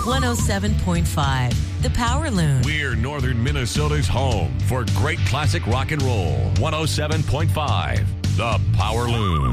107.5, The Power Loon. We're Northern Minnesota's home for great classic rock and roll. 107.5, The Power Loon.